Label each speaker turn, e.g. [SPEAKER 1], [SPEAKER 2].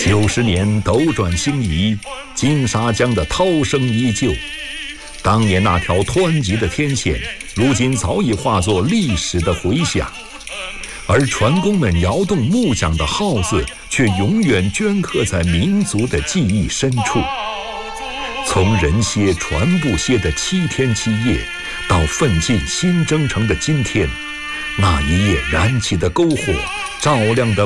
[SPEAKER 1] 90年斗转星移，金沙江的涛声依旧。当年那条湍急的天险，如今早已化作历史的回响，而船工们摇动木桨的号子，却永远镌刻在民族的记忆深处。从人歇船不歇的7天7夜，到奋进新征程的今天，那一夜燃起的篝火，照亮的